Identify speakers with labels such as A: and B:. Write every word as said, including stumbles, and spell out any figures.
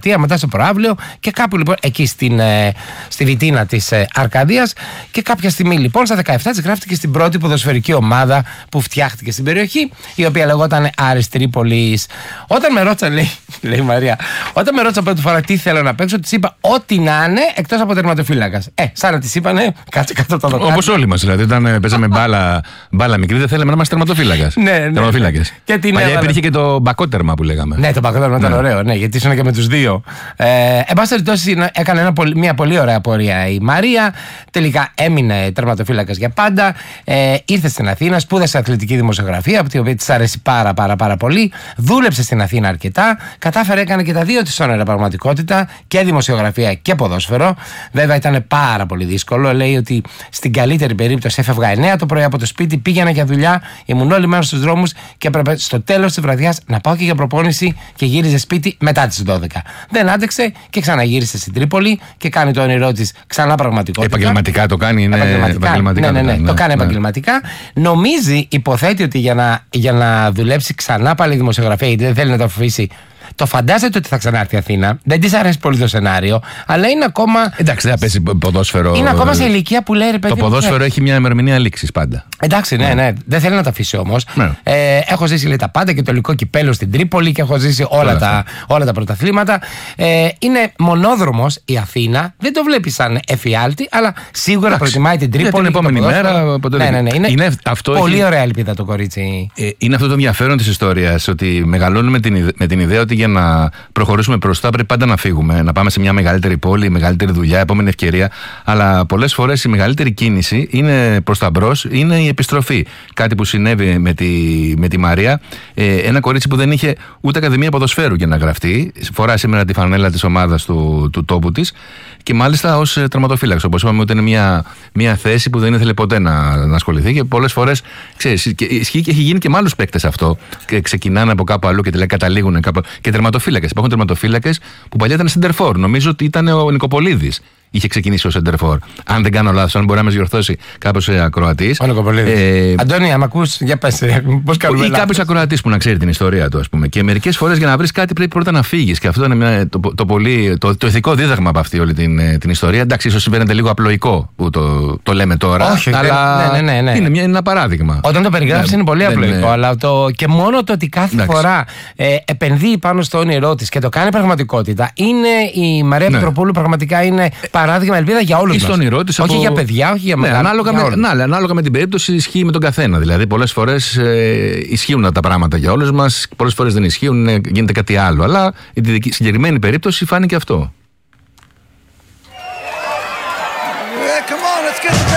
A: πλατεία, μετά στο προάβλιο και κάπου λοιπόν εκεί στην, ε, στη βιτίνα της ε, Αρκαδίας. Και κάποια στιγμή λοιπόν στα δεκαεπτά της γράφτηκε στην πρώτη ποδοσφαιρική ομάδα που φτιάχτηκε στην περιοχή, η οποία λεγόταν Άρης Τρίπολης. Όταν με ρώτησαν, λέει, λέει η Μαρία, όταν με ρώτησαν πρώτη φορά τι θέλω να παίξω, της είπα ό,τι να είναι εκτός από τερματοφύλακας. Ε, σαν να της είπανε, κάτσε κάτω από το δοκάρι.
B: Όπως όλοι μας δηλαδή, όταν παίζαμε μπάλα, μπάλα μικρή, δεν θέλαμε να είμαστε τερματοφύλακας.
A: Ναι, ναι.
B: Τερματοφύλακες.
A: Και την
B: παλιά υπήρχε και το μπακότερμα που λέγαμε.
A: Ναι, το μπακότερμα ήταν
B: ναι.
A: ωραίο, ναι, γιατί ήσουν και με τους δύο. Ε, εν πάση περιπτώσει, έκανε ένα, μια πολύ ωραία πορεία η Μαρία. Τελικά έμεινε τερματοφύλακας για πάντα. Ε, ήρθε στην Αθήνα, σπούδασε αθλητική δημοσιογραφία, από την οποία της αρέσει πάρα, πάρα, πάρα πολύ. Δούλεψε στην Αθήνα αρκετά. Κατάφερε, έκανε και τα δύο της όνειρα πραγματικότητα, και δημοσιογραφία και ποδόσφαιρο. Βέβαια ήταν πάρα πολύ δύσκολο. Λέει ότι στην καλύτερη περίπτωση έφευγα εννιά το πρωί από το σπίτι, πήγαινα για δουλειά, ήμουν όλη μέρα στους δρόμους και έπρεπε στο τέλος της βραδιάς να πάω και για προπόνηση και γύριζε σπίτι μετά τις δώδεκα. Δεν άντεξε και ξαναγύρισε στην Τρίπολη και κάνει το όνειρό της ξανά πραγματικότητα.
B: Επαγγελματικά το κάνει, είναι
A: επαγγελματικά.
B: επαγγελματικά.
A: Ναι, ναι, ναι,
B: ναι,
A: το κάνει
B: ναι.
A: επαγγελματικά. Νομίζει, υποθέτει ότι για να, για να δουλέψει ξανά πάλι δημοσιογραφία, γιατί δεν θέλει να το αφήσει. Το φαντάζεται ότι θα ξανάρθει η Αθήνα. Δεν της αρέσει πολύ το σενάριο, αλλά είναι ακόμα.
B: Εντάξει, δεν θα παίζει ποδόσφαιρο.
A: Είναι ακόμα σε ηλικία που λέει ρε παιδί.
B: Το ποδόσφαιρο έχει μια ημερομηνία λήξης πάντα.
A: Εντάξει, ναι, ναι. Δεν θέλει να τα αφήσει όμως.
B: Ναι.
A: Ε, έχω ζήσει λέει, τα πάντα και το υλικό κυπέλο στην Τρίπολη και έχω ζήσει όλα, όλα, τα, όλα τα πρωταθλήματα. Ε, είναι μονόδρομος η Αθήνα. Δεν το βλέπει σαν εφιάλτη, αλλά σίγουρα εντάξει, προτιμάει την Τρίπολη.
B: Για την επόμενη μέρα.
A: Ναι, ναι, ναι. Είναι,
B: είναι αυτό
A: πολύ
B: έχει...
A: ωραία ελπίδα το κορίτσι.
B: Ε, είναι αυτό το ενδιαφέρον της ιστορίας, ότι μεγαλώνουμε την, με την ιδέα ότι για να προχωρήσουμε μπροστά πρέπει πάντα να φύγουμε, να πάμε σε μια μεγαλύτερη πόλη, μεγαλύτερη δουλειά, επόμενη ευκαιρία. Αλλά πολλές φορές η μεγαλύτερη κίνηση είναι προς τα μπρος, είναι η επιστροφή. Κάτι που συνέβη με τη, με τη Μαρία. Ε, ένα κορίτσι που δεν είχε ούτε ακαδημία ποδοσφαίρου για να γραφτεί. Φοράει σήμερα τη φανέλα της ομάδας του, του τόπου της και μάλιστα ως τερματοφύλακας. Όπως είπαμε, ότι είναι μια, μια θέση που δεν ήθελε ποτέ να, να ασχοληθεί και πολλές φορές ξέρεις, και, ισχύει και έχει γίνει και με άλλους παίκτες αυτό. Και ξεκινάνε από κάπου αλλού και τελικά καταλήγουν κάπου. Και τερματοφύλακες. Υπάρχουν τερματοφύλακες που παλιά ήταν σεντερφόρ. Νομίζω ότι ήταν ο Νικοπολίδης. Είχε ξεκινήσει ο σεντερφόρ. Αν δεν κάνω λάθος, αν μπορεί να μας διορθώσει κάποιος ακροατής.
A: Ο Νικοπολίδης. Ε, Αντώνη, αν ακούς, για πες. Πώς κάνουμε
B: ή κάποιος ακροατής που να ξέρει την ιστορία του, ας πούμε. Και μερικές φορές για να βρεις κάτι πρέπει πρώτα να φύγεις. Και αυτό είναι μια, το, το, πολύ, το, το ηθικό δίδαγμα από αυτή όλη την, την ιστορία. Εντάξει, ίσως συμβαίνεται λίγο απλοϊκό που το, το λέμε τώρα.
A: Όχι,
B: αλλά
A: ναι, ναι, ναι, ναι.
B: Είναι, μια, είναι ένα παράδειγμα.
A: Όταν το περιγράφεις ναι, είναι πολύ απλοϊκό. Ναι. Αλλά το, και μόνο το ότι κάθε εντάξει. φορά ε, επενδύει πάνω στο όνειρό της και το κάνει πραγματικότητα. Είναι η Μαρία ναι. Πετροπούλου, πραγματικά είναι παράδειγμα ελπίδα για όλους μας.
B: Όχι
A: από...
B: για
A: παιδιά, όχι για μεγάλα.
B: Ναι, ανάλογα, με, να, ανάλογα με την περίπτωση ισχύει με τον καθένα. Δηλαδή, πολλές φορές ε, ισχύουν τα πράγματα για όλους μας, πολλές φορές δεν ισχύουν, ε, γίνεται κάτι άλλο. Αλλά η συγκεκριμένη περίπτωση φάνηκε αυτό.